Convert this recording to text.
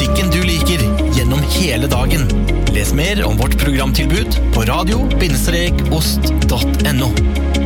musikken du liker gjennom hele dagen. Les mer om vårt programtilbud på radio-ost.no.